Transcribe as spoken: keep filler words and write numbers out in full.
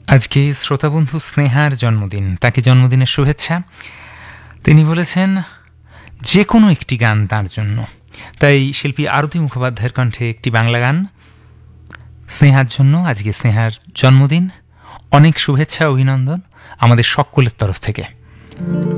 আজকে শ্রোতাবন্ধু স্নেহার জন্মদিন, তাকে জন্মদিনের শুভেচ্ছা। তিনি বলেছেন যে কোনো একটি গান তার জন্য, তাই শিল্পী আরতি মুখোপাধ্যায়ের কণ্ঠে একটি বাংলা গান স্নেহার জন্য। আজকে স্নেহার জন্মদিন, অনেক শুভেচ্ছা অভিনন্দন আমাদের সকলের তরফ থেকে।